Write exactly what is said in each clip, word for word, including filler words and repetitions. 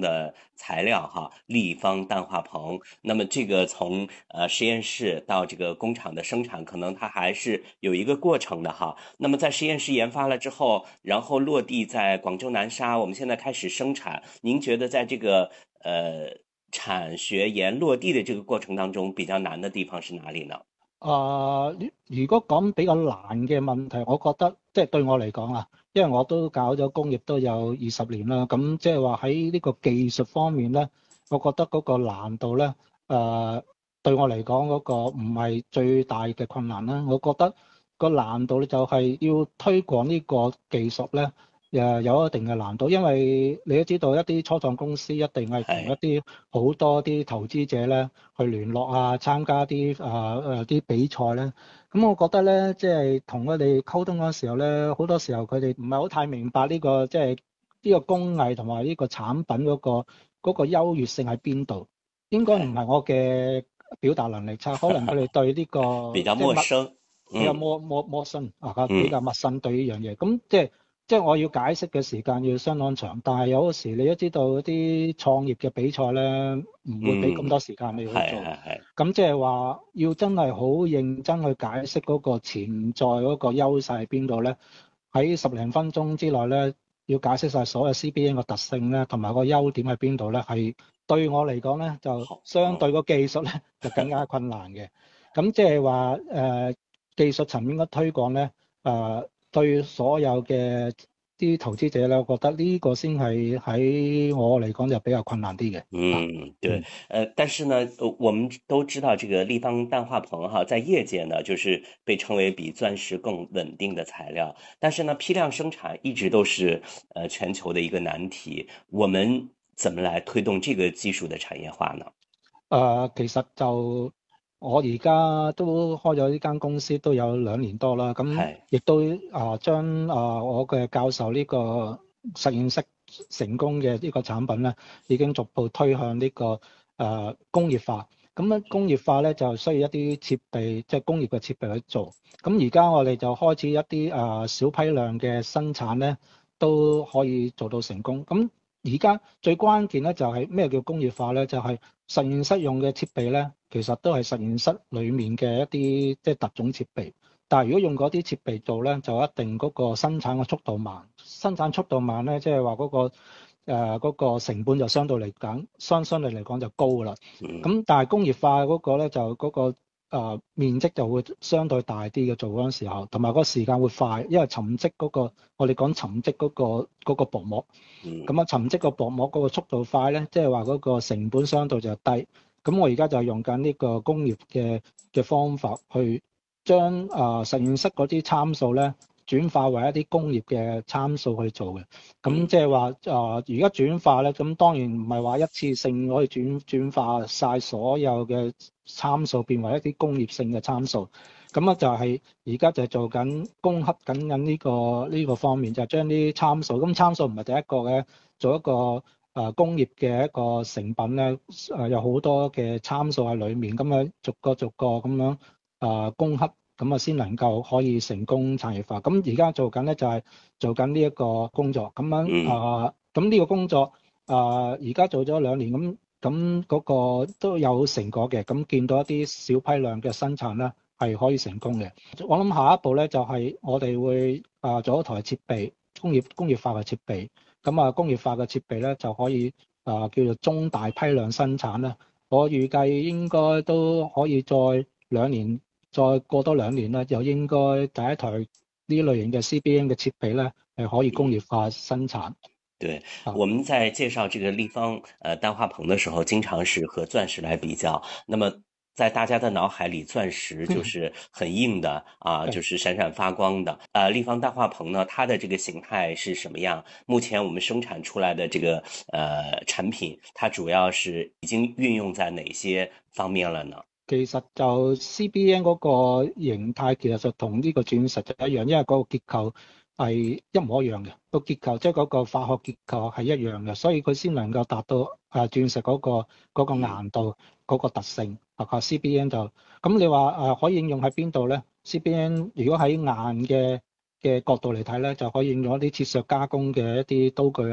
的材料哈，立方氮化硼。那么这个从呃实验室到这个工厂的生产，可能它还是有一个过程的哈。那么在实验室研发了之后，然后落地在广州南沙，我们现在开始生产。您觉得在这个呃产学研落地的这个過程當中，比較難的地方是哪裡呢？ 啊、如如果講比較難嘅問題，我覺得即係對我嚟講啊，因為我都搞咗工業都有二十年啦，咁即係話喺呢個技術方面咧，我覺得嗰個難度咧，誒、對我嚟講嗰個唔係最大嘅困難啦。我覺得個難度咧就係要推廣呢個技術咧，誒有一定嘅難度，因為你都知道一啲初創公司一定係同一係啲好多啲投資者咧去聯絡啊，參加啲啊誒啲比賽咧。咁我覺得咧，即係同佢哋溝通嗰陣時候咧，好多時候佢哋唔係好太明白呢個即係呢個工藝同埋呢個產品嗰個嗰個優越性喺邊度。應該唔係係我嘅表達能力差，可能佢哋對呢比較個即係陌陌生。嗯比較陌陌陌生啊，比嗯較陌生對呢樣嘢。咁即係即係我要解釋嘅時間要相當長，但係有時你都知道嗰啲創業嘅比賽咧，唔會俾咁嗯， 多時間你去係做。 係係。 咁即係話要真係好認真去解釋嗰個潛在嗰個優勢喺邊度咧？喺十零分鐘之內咧，要解釋晒所有 C B N 個特性咧，同埋個優點喺邊度咧，係對我嚟講咧，就好。嗯相對個技術咧就更加困難嘅。咁即係話誒技術層面嘅推廣咧，誒、呃、對所有嘅啲投資者咧，我覺得呢個先係喺我嚟講就比較困難啲嘅。啊， 嗯，对， 嗯。 呃，但是呢，呃我們都知道這個立方氮化硼哈，在業界呢，就是被稱為比鑽石更穩定的材料。但是呢，批量生產一直都是呃全球的一個難題。我們怎麼來推動這個技術的產業化呢？ 誒、呃其實就我而家都開咗呢間公司都有兩年多啦，咁係。 亦都啊將啊我嘅教授呢個實驗室成功嘅呢個產品咧，已經逐步推向呢、個誒、呃工業化。咁咧工業化咧就需要一啲設備，即係工業嘅設備去做。咁而家我哋就開始一啲誒、呃小批量嘅生產咧，都可以做到成功。咁而家最關鍵咧就係咩叫工業化咧？就係、實驗室用嘅設備咧，其實都係實驗室裡面嘅一啲即係特種設備。但係如果用嗰啲設備做咧，就一定嗰個生產嘅速度慢。生產速度慢咧，即係話嗰個誒嗰個成本就相對嚟講，相相對嚟講就高㗎啦。 嗯咁但係工業化嗰個咧就嗰個誒面積就會相對大啲嘅，做嗰陣時候，同埋嗰個時間會快，因為沉積嗰個我哋講沉積嗰個嗰個薄膜。 嗯咁啊沉積個薄膜嗰個速度快咧，即係話嗰個成本相對就低。咁我而家就係用緊呢個工業嘅嘅方法去將啊、實驗室嗰啲參數咧轉化為一啲工業嘅參數去做嘅。咁嗯即係話啊，而家轉化咧，咁當然唔係話一次性可以轉轉化晒所有嘅參數變為一啲工業性嘅參數。咁啊就係而家就係做緊攻克緊緊呢個呢、個方面，就係將啲參數，咁參數唔係第一個嘅，做一個誒、呃工業嘅一個成品咧，誒、呃有好多嘅參數喺裡面，咁樣逐個逐個咁樣誒攻克，咁啊先能夠可以成功產業化。咁而家做緊咧就係、做緊呢一個工作，咁樣嗯誒，咁呢個工作誒而家做咗兩年，咁咁嗰個都有成果嘅，咁見到一啲小批量嘅生產咧係可以成功嘅。我諗下一步咧就係、我哋會啊做一台設備，工業工業化嘅設備。咁啊工業化嘅設備咧就可以啊叫做中大批量生產啦。我預計應該都可以再兩年，再過多兩年啦，就應該第一台呢類型嘅 C B N 嘅設備咧係可以工業化生產。 对， 啊。 我們在介紹這個立方呃氮化硼的時候，經常是和鑽石來比較。那麼在大家的腦海裡，鑽石就是很硬的啊， 對就是閃閃發光的。呃，立方氮化硼呢，它的這個形態是什麼樣？目前我們生產出來的這個呃產品，它主要是已經運用在哪些方面了呢？ 其實就 C B N 嗰個形態其實就同呢個鑽石就一樣，因為嗰個結構係一模一樣嘅，個結構即係嗰個化學結構係一樣嘅，所以佢先能夠達到誒鑽石嗰個嗰個硬度嗰個特性。啊，C B N 就咁你話誒可以應用喺邊度咧？C B N 如果喺硬嘅嘅角度嚟睇咧，就可以應用一啲切削加工嘅一啲刀具啊，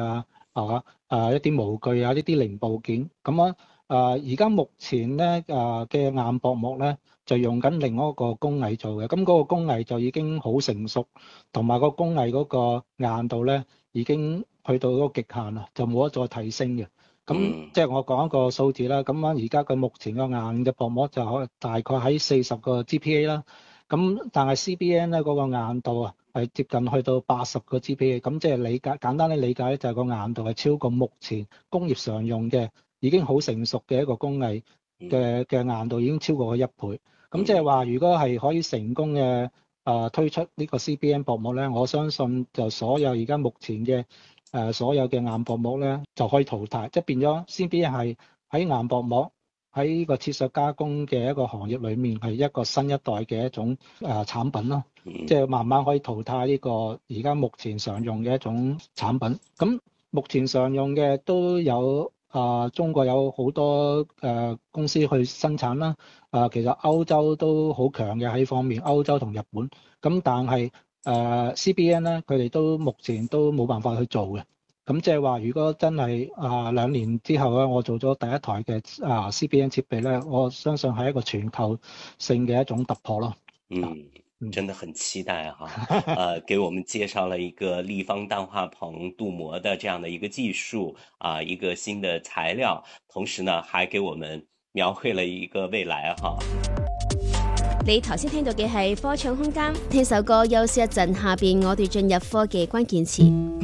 啊啊一啲模具啊呢啲零部件。咁啊啊而家目前咧啊嘅硬薄膜咧就用緊另外一個工藝做嘅，咁嗰個工藝就已經好成熟，同埋個工藝嗰個硬度咧已經去到嗰個極限啦，就冇得再提升嘅。咁嗯即係我講一個數字啦，咁啊而家佢目前個硬嘅薄膜就可大概喺四十個 G P A 啦，咁但係 C B N 咧嗰個硬度啊係接近去到八十個 G P A，咁即係理解簡單啲理解咧就係個硬度係超過目前工業常用嘅已經好成熟嘅一個工藝嘅嘅硬度已經超過咗一倍。咁即係話如果係可以成功嘅啊推出呢個 C B N 薄膜咧，我相信就所有而家目前嘅誒、呃、所有嘅硬薄膜咧就可以淘汰，即係變咗 C B N 係喺硬薄膜喺呢個切削加工嘅一個行業裏面係一個新一代嘅一種誒、呃、產品咯，即係慢慢可以淘汰呢個而家目前常用嘅一種產品。咁目前常用嘅都有啊、呃，中國有好多誒、呃、公司去生產啦。啊、呃，其實歐洲都好強嘅喺呢方面，歐洲同日本。咁但係誒、呃、C B N 咧，佢哋都目前都冇辦法去做嘅。咁即係話，如果真係啊、呃、兩年之後咧，我做咗第一台嘅啊、呃、C B N 設備咧，我相信係一個全球性嘅一種突破咯。 嗯，真的很期待哈，呃，給我們介紹了一個立方氮化硼鍍膜的這樣的一個技術啊，一個新的材料，同時呢，還給我們描繪了一個未來哈。 你頭先聽到嘅係科創空間，聽首歌休息一陣，下邊我哋進入科技關鍵詞。